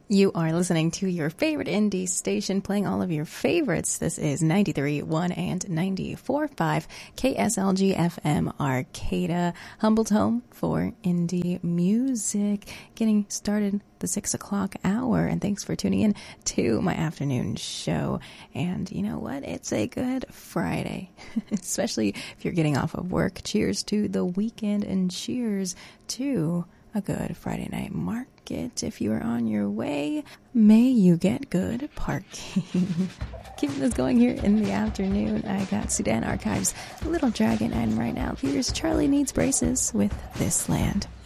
You are listening to your favorite indie station, playing all of your favorites. This is 93.1 and 94.5 KSLG FM Arcata, Humboldt home for indie music. Getting started the 6 o'clock hour, and thanks for tuning in to my afternoon show. And you know what? It's a good Friday, especially if you're getting off of work. Cheers to the weekend, and cheers to a good Friday night market. If you are on your way, may you get good parking. Keeping this going here in the afternoon, I got Sudan Archives, Little Dragon, and right now here's Charlie Needs Braces with This Land.